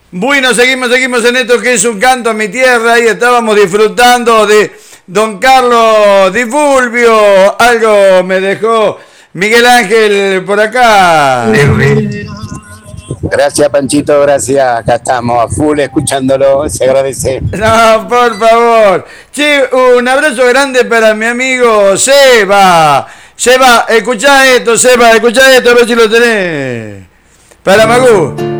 Bueno, seguimos en esto que es un canto a mi tierra. Ahí estábamos disfrutando de don Carlos Di Fulvio. Algo me dejó Miguel Ángel por acá. Gracias, Panchito, gracias. Acá estamos a full escuchándolo, se agradece. No, por favor. Che, un abrazo grande para mi amigo Seba. Seba, escuchá esto, a ver si lo tenés. Para Magú.